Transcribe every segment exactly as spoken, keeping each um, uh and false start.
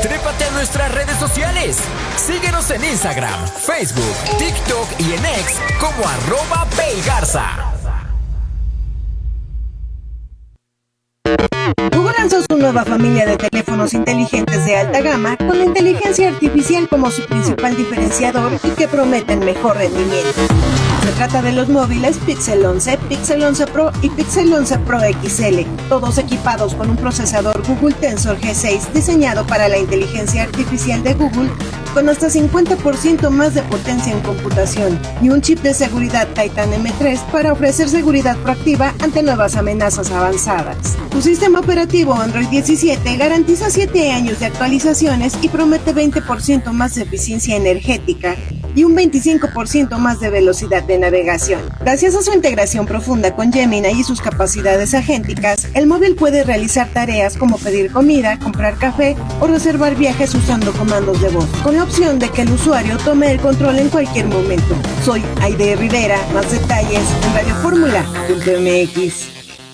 Trépate a nuestras redes sociales. Síguenos en Instagram, Facebook, TikTok y en X como arroba paygarza. Google lanzó su nueva familia de teléfonos inteligentes de alta gama con la inteligencia artificial como su principal diferenciador y que prometen mejor rendimiento. Se trata de los móviles Pixel once, Pixel once Pro y Pixel once Pro X L, todos equipados con un procesador Google Tensor G seis diseñado para la inteligencia artificial de Google con hasta cincuenta por ciento más de potencia en computación y un chip de seguridad Titan M tres para ofrecer seguridad proactiva ante nuevas amenazas avanzadas. Su sistema operativo Android diecisiete garantiza siete años de actualizaciones y promete veinte por ciento más de eficiencia energética y un veinticinco por ciento más de velocidad de navegación. Gracias a su integración profunda con Gemini y sus capacidades agénticas, el móvil puede realizar tareas como pedir comida, comprar café o reservar viajes usando comandos de voz, con la opción de que el usuario tome el control en cualquier momento. Soy Aide Rivera, más detalles en radio fórmula punto m x.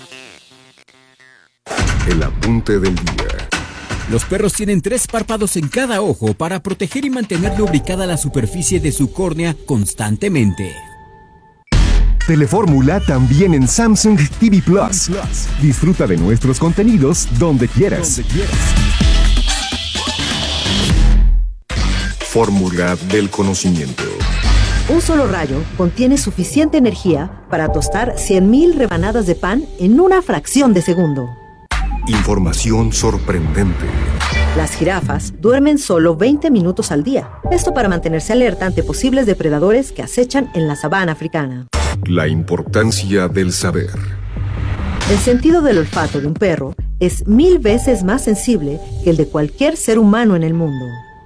El apunte del día. Los perros tienen tres párpados en cada ojo para proteger y mantener lubricada la superficie de su córnea constantemente. Telefórmula también en Samsung T V Plus. Disfruta de nuestros contenidos donde quieras. Fórmula del conocimiento. Un solo rayo contiene suficiente energía para tostar cien mil rebanadas de pan en una fracción de segundo. Información sorprendente. Las jirafas duermen solo veinte minutos al día. Esto para mantenerse alerta ante posibles depredadores que acechan en la sabana africana. La importancia del saber. El sentido del olfato de un perro es mil veces más sensible que el de cualquier ser humano en el mundo.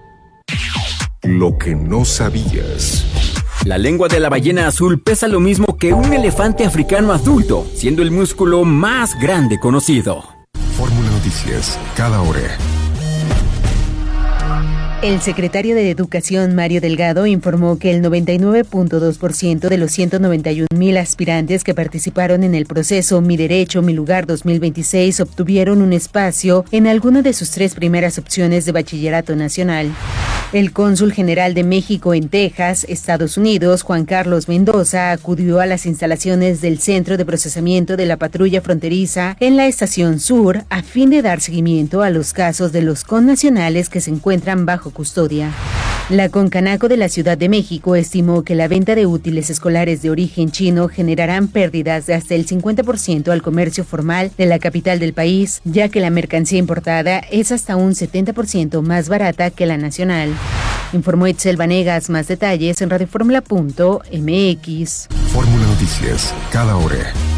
Lo que no sabías. La lengua de la ballena azul pesa lo mismo que un elefante africano adulto, siendo el músculo más grande conocido. Fórmula Noticias, cada hora. El secretario de Educación, Mario Delgado, informó que el noventa y nueve punto dos por ciento de los ciento noventa y un mil aspirantes que participaron en el proceso Mi Derecho, Mi Lugar dos mil veintiséis obtuvieron un espacio en alguna de sus tres primeras opciones de bachillerato nacional. El cónsul general de México en Texas, Estados Unidos, Juan Carlos Mendoza, acudió a las instalaciones del Centro de Procesamiento de la Patrulla Fronteriza en la Estación Sur a fin de dar seguimiento a los casos de los connacionales que se encuentran bajo custodia. La Concanaco de la Ciudad de México estimó que la venta de útiles escolares de origen chino generarán pérdidas de hasta el cincuenta por ciento al comercio formal de la capital del país, ya que la mercancía importada es hasta un setenta por ciento más barata que la nacional. Informó Itzel Vanegas. Más detalles en radio fórmula punto m x. Fórmula Noticias, cada hora.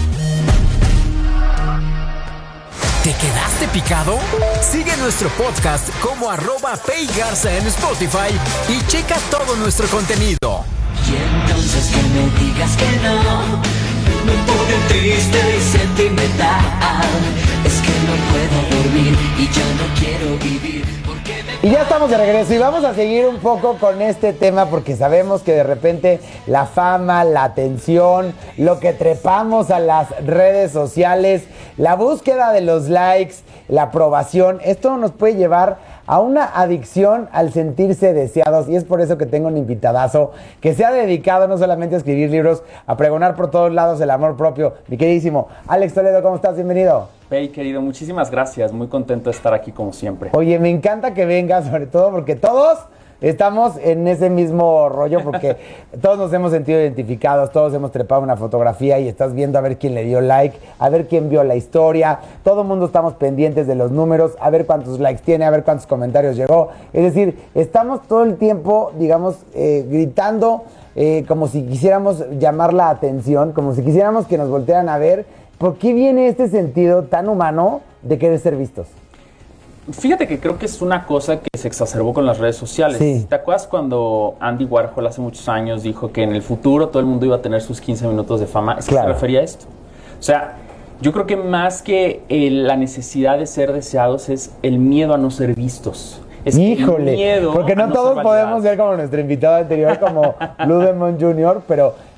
¿Te quedaste picado? Sigue nuestro podcast como arroba paygarza en Spotify y checa todo nuestro contenido. Y entonces que me digas que no, me pone triste y sentimental. Es que no puedo dormir y yo no quiero vivir. Y ya estamos de regreso y vamos a seguir un poco con este tema porque sabemos que de repente la fama, la atención, lo que trepamos a las redes sociales, la búsqueda de los likes, la aprobación, esto nos puede llevar a una adicción al sentirse deseados, y es por eso que tengo un invitadazo que se ha dedicado no solamente a escribir libros, a pregonar por todos lados el amor propio. Mi queridísimo Alex Toledo, ¿cómo estás? Bienvenido. Hey, querido, muchísimas gracias, muy contento de estar aquí como siempre. Oye, me encanta que vengas, sobre todo porque todos estamos en ese mismo rollo, porque todos nos hemos sentido identificados, todos hemos trepado una fotografía y estás viendo a ver quién le dio like, a ver quién vio la historia, todo el mundo estamos pendientes de los números, a ver cuántos likes tiene, a ver cuántos comentarios llegó. Es decir, estamos todo el tiempo, digamos, eh, gritando eh, como si quisiéramos llamar la atención, como si quisiéramos que nos voltearan a ver. ¿Por qué viene este sentido tan humano de querer ser vistos? Fíjate que creo que es una cosa que se exacerbó con las redes sociales. Sí. ¿Te acuerdas cuando Andy Warhol hace muchos años dijo que en el futuro todo el mundo iba a tener sus quince minutos de fama? ¿Es que Claro. se refería a esto? O sea, yo creo que más que eh, la necesidad de ser deseados es el miedo a no ser vistos. Es Híjole, el miedo porque no a no todos ser podemos validados. ser como nuestro invitado anterior, como Blue Demon junior, pero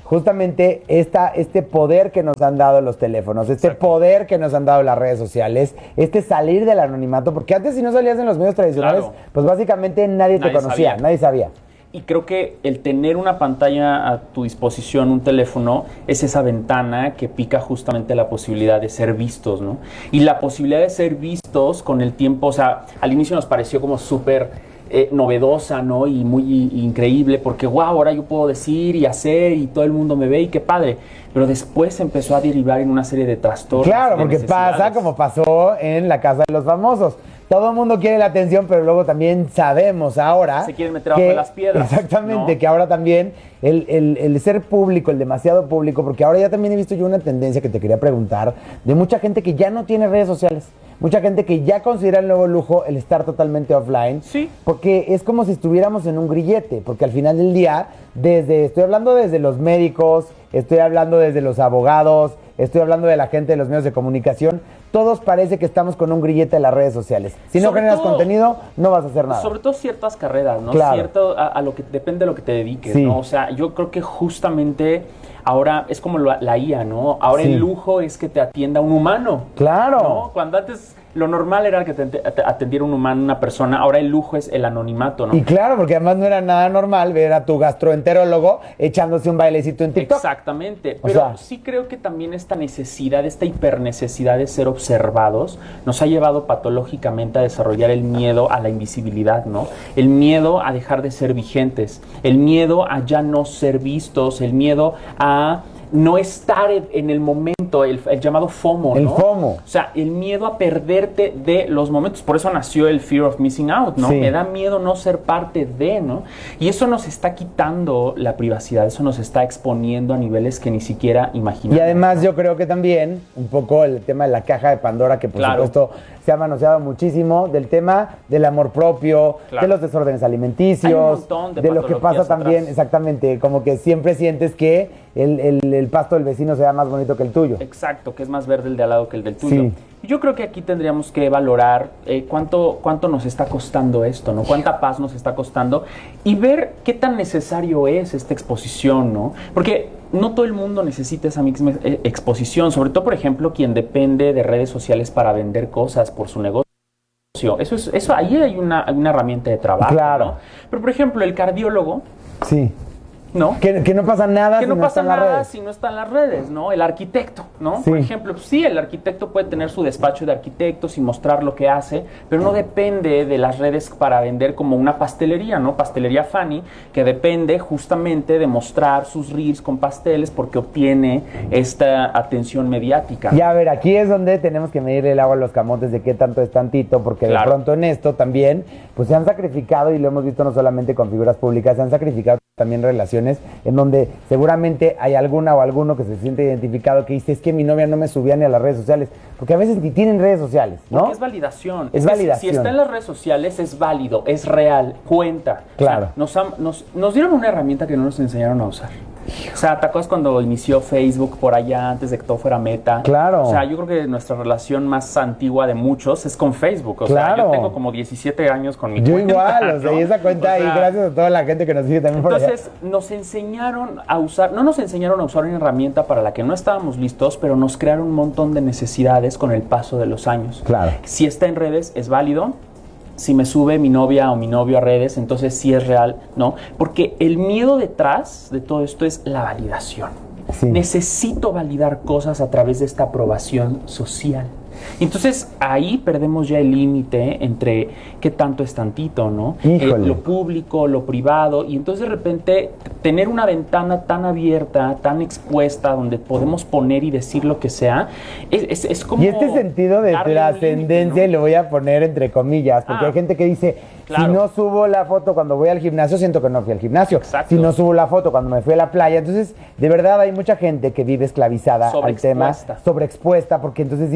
justamente esta, este poder que nos han dado los teléfonos, este Exacto. poder que nos han dado las redes sociales, este salir del anonimato, porque antes si no salías en los medios tradicionales, Claro. pues básicamente nadie, Nadie te conocía, sabía. nadie sabía. Y creo que el tener una pantalla a tu disposición, un teléfono, es esa ventana que pica justamente la posibilidad de ser vistos, ¿no? Y la posibilidad de ser vistos con el tiempo, o sea, al inicio nos pareció como súper eh, novedosa, ¿no? Y muy i- increíble, porque, wow, ahora yo puedo decir y hacer y todo el mundo me ve y qué padre. Pero después empezó a derivar en una serie de trastornos. Claro, de porque pasa necesidades. como pasó en la Casa de los Famosos. Todo el mundo quiere la atención, pero luego también sabemos ahora... Se quieren meter abajo de las piedras, Exactamente, ¿no? que ahora también el, el, el ser público, el demasiado público, porque ahora ya también he visto yo una tendencia que te quería preguntar, de mucha gente que ya no tiene redes sociales, mucha gente que ya considera el nuevo lujo el estar totalmente offline, Sí. porque es como si estuviéramos en un grillete, porque al final del día, desde estoy hablando desde los médicos, estoy hablando desde los abogados, estoy hablando de la gente de los medios de comunicación, todos parece que estamos con un grillete de las redes sociales. Si no Sobre generas todo- contenido, no vas a hacer nada. Sobre todo ciertas carreras, ¿no? Claro. Cierto, a, a lo que depende de lo que te dediques, Sí. ¿no? O sea, yo creo que justamente ahora es como la, la I A, ¿no? Ahora Sí. el lujo es que te atienda un humano. Claro. ¿No? Cuando antes lo normal era que te ate- te atendiera un humano, una persona, ahora el lujo es el anonimato, ¿no? Y claro, porque además no era nada normal ver a tu gastroenterólogo echándose un bailecito en TikTok. Exactamente, O pero sea- sí creo que también esta necesidad, esta hipernecesidad de ser observados nos ha llevado patológicamente a desarrollar el miedo a la invisibilidad, ¿no? El miedo a dejar de ser vigentes, el miedo a ya no ser vistos, el miedo a no estar en en el momento, el, el llamado FOMO, El ¿no? FOMO. O sea, el miedo a perderte de los momentos. Por eso nació el fear of missing out, ¿no? Sí. Me da miedo no ser parte de, ¿no? Y eso nos está quitando la privacidad, eso nos está exponiendo a niveles que ni siquiera imaginamos. Y además yo creo que también un poco el tema de la caja de Pandora, que por Claro. supuesto se ha manoseado muchísimo, del tema del amor propio, Claro. de los desórdenes alimenticios, Hay un montón de lo que pasa patologías también, atrás. exactamente, como que siempre sientes que el, el- el pasto del vecino sea más bonito que el tuyo. Exacto, que es más verde el de al lado que el del tuyo. Sí. Y Yo creo que aquí tendríamos que valorar eh, cuánto, cuánto nos está costando esto, ¿no? Cuánta paz nos está costando y ver qué tan necesario es esta exposición, ¿no? Porque no todo el mundo necesita esa misma eh, exposición, sobre todo, por ejemplo, quien depende de redes sociales para vender cosas por su negocio. Eso es, eso ahí hay una, una herramienta de trabajo, Claro. ¿no? Pero, por ejemplo, el cardiólogo, Sí. ¿no? Que, que no pasa nada que si no no pasa está en las nada redes. si no está en las redes, ¿no? El arquitecto, ¿no? Sí. Por ejemplo, pues sí, el arquitecto puede tener su despacho de arquitectos y mostrar lo que hace, pero no depende de las redes para vender como una pastelería, ¿no? Pastelería Fanny, que depende justamente de mostrar sus reels con pasteles porque obtiene esta atención mediática. Y a ver, aquí es donde tenemos que medirle el agua a los camotes de qué tanto es tantito, porque Claro. de pronto en esto también, pues se han sacrificado, y lo hemos visto no solamente con figuras públicas, se han sacrificado también relaciones en donde seguramente hay alguna o alguno que se siente identificado que dice, es que mi novia no me subía ni a las redes sociales, porque a veces ni tienen redes sociales, ¿no? Porque es validación. Es que si- validación. Si está en las redes sociales es válido, es real, cuenta. Claro. O sea, nos, han- nos, nos dieron una herramienta que no nos enseñaron a usar. O sea, ¿te acuerdas cuando inició Facebook por allá antes de que todo fuera Meta? Claro. O sea, yo creo que nuestra relación más antigua de muchos es con Facebook. O sea, Claro. yo tengo como diecisiete años con mi Yo cuenta. igual, o sea, ¿no? y esa cuenta O ahí, sea, gracias a toda la gente que nos sigue también por allá. entonces, nos enseñaron a usar, no nos enseñaron a usar una herramienta para la que no estábamos listos, pero nos crearon un montón de necesidades con el paso de los años. Claro. Si está en redes, es válido. Si me sube mi novia o mi novio a redes, entonces sí es real, ¿no? Porque el miedo detrás de todo esto es la validación. Sí. Necesito validar cosas a través de esta aprobación social. Entonces ahí perdemos ya el límite entre qué tanto es tantito, ¿no? Híjole. Eh, lo público, lo privado, y entonces de repente tener una ventana tan abierta, tan expuesta, donde podemos poner y decir lo que sea, es, es, es como... Y este sentido de darle un trascendencia, y límite, lo voy a poner entre comillas, porque Ah. hay gente que dice, Claro. si no subo la foto cuando voy al gimnasio, siento que no fui al gimnasio. Exacto. Si no subo la foto cuando me fui a la playa, entonces, de verdad hay mucha gente que vive esclavizada al tema, Sobreexpuesta. sobreexpuesta, porque entonces dice, ya me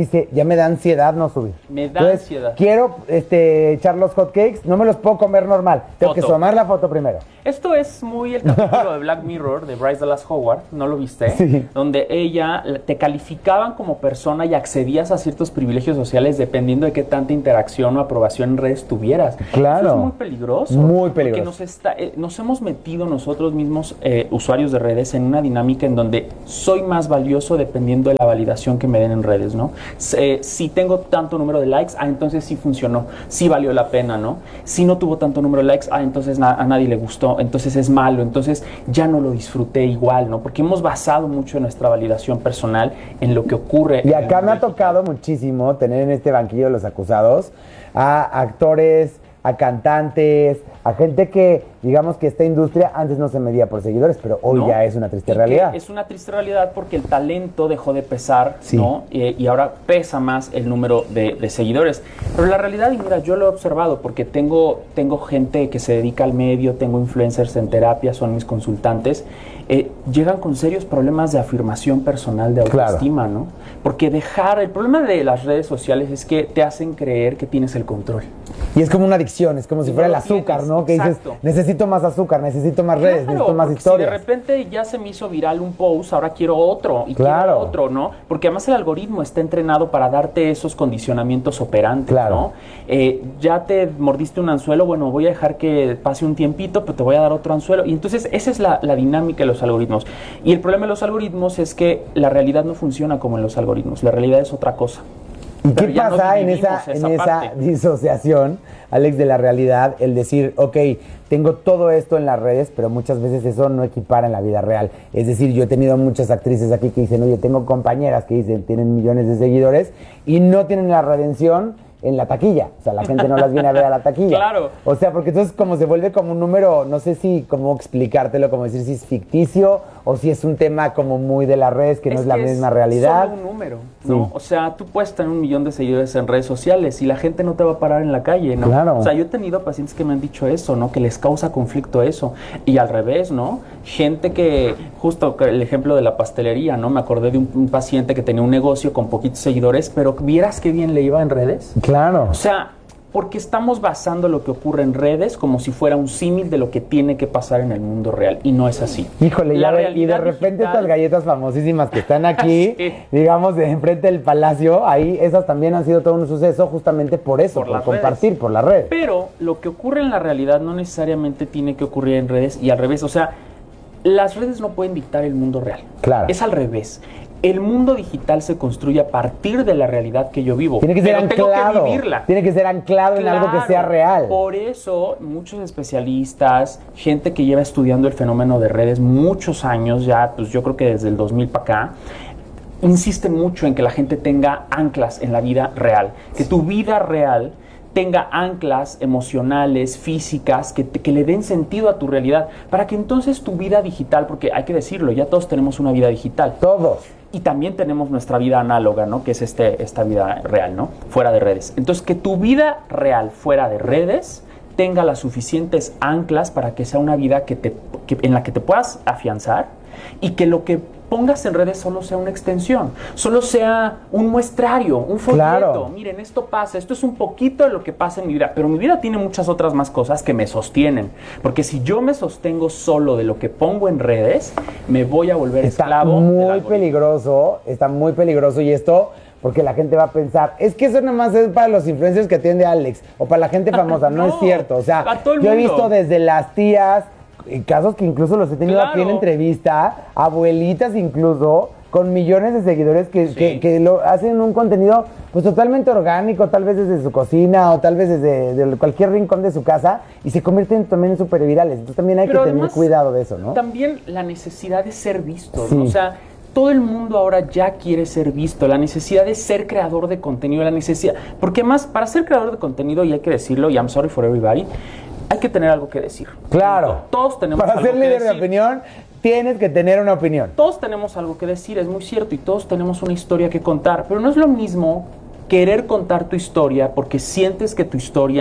me da ansiedad no subir. Me da Entonces, ansiedad. Quiero este, echar los hotcakes, no me los puedo comer normal. Tengo Foto. que tomar la foto primero. Esto es muy el capítulo de Black Mirror de Bryce Dallas Howard, ¿no lo viste? Sí. Donde ella te calificaban como persona y accedías a ciertos privilegios sociales dependiendo de qué tanta interacción o aprobación en redes tuvieras. Claro. Eso es muy peligroso. Muy peligroso. Porque nos, está, eh, nos hemos metido nosotros mismos, eh, usuarios de redes, en una dinámica en donde soy más valioso dependiendo de la validación que me den en redes, ¿no? Eh, si tengo tanto número de likes, ah, entonces sí funcionó, sí valió la pena, ¿no? Si no tuvo tanto número de likes, ah, entonces na- a nadie le gustó, entonces es malo, entonces ya no lo disfruté igual, ¿no? Porque hemos basado mucho nuestra validación personal en lo que ocurre. Y acá en me ha el- tocado muchísimo tener en este banquillo de los acusados a actores, a cantantes, a gente que, digamos que esta industria antes no se medía por seguidores, pero hoy ¿no? ya es una triste Y que realidad. Es una triste realidad porque el talento dejó de pesar, Sí. ¿no? Eh, y ahora pesa más el número de, de seguidores. Pero la realidad, y mira, yo lo he observado porque tengo, tengo gente que se dedica al medio, tengo influencers en terapia, son mis consultantes, eh, llegan con serios problemas de afirmación personal, de Claro. autoestima, ¿no? Porque dejar, el problema de las redes sociales es que te hacen creer que tienes el control. Y es como una adicción, es como si Y fuera no el lo tienes, azúcar, ¿no? Que dices, exacto. necesito más azúcar, necesito más redes, Claro, necesito más porque historias. Si de repente ya se me hizo viral un post, ahora quiero otro y Claro. quiero otro, ¿no? Porque además el algoritmo está entrenado para darte esos condicionamientos operantes, Claro. ¿no? Eh, ya te mordiste un anzuelo, bueno, voy a dejar que pase un tiempito, pero te voy a dar otro anzuelo. Y entonces esa es la, la dinámica de los algoritmos. Y el problema de los algoritmos es que la realidad no funciona como en los algoritmos. La realidad es otra cosa. ¿Y Pero qué ya no pasa en vivimos esa, esa en esa parte. disociación, Alex, de la realidad? El decir, ok, tengo todo esto en las redes, pero muchas veces eso no equipara en la vida real. Es decir, yo he tenido muchas actrices aquí que dicen, oye, tengo compañeras que dicen, tienen millones de seguidores y no tienen la redención en la taquilla. O sea, la gente no las viene a ver a la taquilla. Claro. O sea, porque entonces como se vuelve como un número, no sé si cómo explicártelo, como decir si es ficticio o si es un tema como muy de las redes que no es la que misma realidad. Solo un número, ¿no? Sí. O sea, tú puedes tener un millón de seguidores en redes sociales y la gente no te va a parar en la calle, ¿no? Claro. O sea, yo he tenido pacientes que me han dicho eso, ¿no? Que les causa conflicto eso. Y al revés, ¿no? Gente que, justo el ejemplo de la pastelería, ¿no? Me acordé de un, un paciente que tenía un negocio con poquitos seguidores, pero vieras qué bien le iba en redes. Claro. O sea, porque estamos basando lo que ocurre en redes como si fuera un símil de lo que tiene que pasar en el mundo real. Y no es así. Híjole, La ya de- y de realidad repente digital- estas galletas famosísimas que están aquí, Sí. digamos, de enfrente del palacio, ahí esas también han sido todo un suceso justamente por eso, Por por, las compartir, redes. por la red. Pero lo que ocurre en la realidad no necesariamente tiene que ocurrir en redes y al revés. O sea, las redes no pueden dictar el mundo real. Claro. Es al revés. El mundo digital se construye a partir de la realidad que yo vivo. Tiene que ser pero tengo anclado. que vivirla. Tiene que ser anclado en algo que Claro. sea real. Por eso, muchos especialistas, gente que lleva estudiando el fenómeno de redes muchos años, ya, pues yo creo que desde el dos mil para acá, insisten mucho en que la gente tenga anclas en la vida real. Que tu vida real tenga anclas emocionales, físicas, que, te- que le den sentido a tu realidad, para que entonces tu vida digital, porque hay que decirlo, ya todos tenemos una vida digital. Todos. Y también tenemos nuestra vida análoga, ¿no? Que es este, esta vida real, ¿no? Fuera de redes. Entonces, que tu vida real fuera de redes tenga las suficientes anclas para que sea una vida que te, que- en la que te puedas afianzar y que lo que pongas en redes solo sea una extensión, solo sea un muestrario, un folleto. Claro. Miren, esto pasa, esto es un poquito de lo que pasa en mi vida, pero mi vida tiene muchas otras más cosas que me sostienen. Porque si yo me sostengo solo de lo que pongo en redes, me voy a volver Está esclavo del muy algoritmo. peligroso, está muy peligroso y esto porque la gente va a pensar, es que eso nada más es para los influencers que atiende Alex o para la gente famosa, no, No, es cierto, o sea, para todo el yo he mundo. visto desde las tías, eh, casos que incluso los he tenido aquí en Claro. entrevista, abuelitas incluso, con millones de seguidores que, Sí. que, que lo hacen un contenido pues totalmente orgánico, tal vez desde su cocina o tal vez desde de cualquier rincón de su casa y se convierten también en súper virales, entonces también hay Pero que tener además, cuidado de eso, ¿no? También la necesidad de ser visto, Sí. ¿no? O sea, todo el mundo ahora ya quiere ser visto, la necesidad de ser creador de contenido, la necesidad, porque más para ser creador de contenido, y hay que decirlo, y I'm sorry for everybody, hay que tener algo que decir. Claro. Todos tenemos Para algo ser que líder de decir. opinión, tienes que tener una opinión. Todos tenemos algo que decir, es muy cierto, y todos tenemos una historia que contar, pero no es lo mismo querer contar tu historia porque sientes que tu historia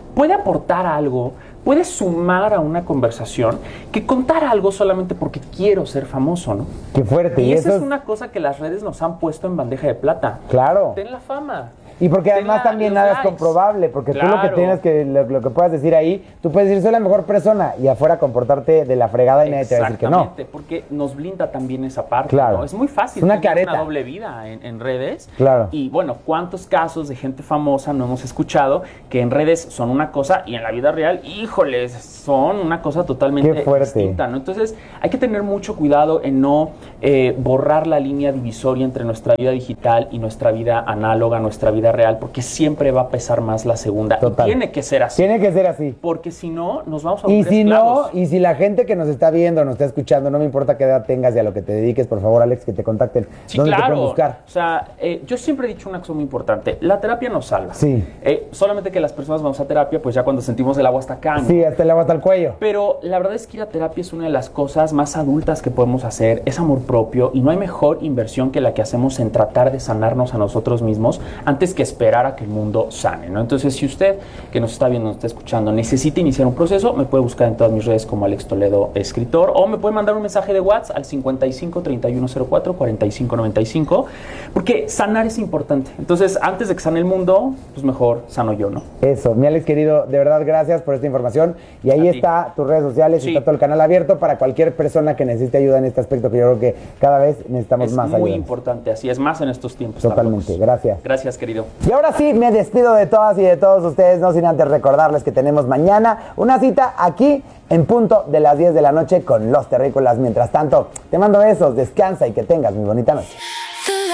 puede aportar algo, puede sumar a una conversación que contar algo solamente porque quiero ser famoso, ¿no? Qué fuerte. Y, y esa eso es una cosa que las redes nos han puesto en bandeja de plata. Claro. Ten la fama. Y porque además la, también nada likes. es comprobable, porque Claro. tú lo que tienes que, lo, lo que puedas decir ahí, tú puedes decir soy la mejor persona y afuera comportarte de la fregada y nadie te va a decir que no. Exactamente, porque nos blinda también esa parte. Claro. ¿no? Es muy fácil Es una tener careta. una doble vida en, en redes. Claro. Y bueno, ¿cuántos casos de gente famosa no hemos escuchado que en redes son una cosa y en la vida real, híjoles, son una cosa totalmente Qué fuerte. distinta, ¿no? Entonces, hay que tener mucho cuidado en no eh, borrar la línea divisoria entre nuestra vida digital y nuestra vida análoga, nuestra vida real, porque siempre va a pesar más la segunda. Total. Y tiene que ser así. Tiene que ser así. Porque si no, nos vamos a Y volver si esclavos. no, y si la gente que nos está viendo, nos está escuchando, no me importa qué edad tengas y a lo que te dediques, por favor, Alex, que te contacten. Sí, ¿Dónde claro. te pueden buscar? O sea, eh, yo siempre he dicho una cosa muy importante. La terapia nos salva. Sí. Eh, solamente que las personas vamos a terapia, pues ya cuando sentimos el agua hasta acá, ¿no? Sí, hasta el agua hasta el cuello. Pero la verdad es que ir a terapia es una de las cosas más adultas que podemos hacer. Es amor propio y no hay mejor inversión que la que hacemos en tratar de sanarnos a nosotros mismos antes que esperar a que el mundo sane, ¿no? Entonces, si usted que nos está viendo, nos está escuchando, necesita iniciar un proceso, me puede buscar en todas mis redes como Alex Toledo Escritor o me puede mandar un mensaje de WhatsApp al cincuenta y cinco, treinta y uno cero cuatro, cuarenta y cinco noventa y cinco, porque sanar es importante. Entonces, antes de que sane el mundo, pues mejor sano yo, ¿no? Eso, mi Alex querido, de verdad gracias por esta información. Y ahí A ti. está tus redes sociales, Sí. está todo el canal abierto para cualquier persona que necesite ayuda en este aspecto, que yo creo que cada vez necesitamos Es más muy ayuda. importante, así es, más en estos tiempos. tan Totalmente, locos. gracias. Gracias, querido. Y ahora sí, me despido de todas y de todos ustedes, no sin antes recordarles que tenemos mañana una cita aquí en punto de las diez de la noche con Los Terrícolas. Mientras tanto, te mando besos, descansa y que tengas muy bonita noche.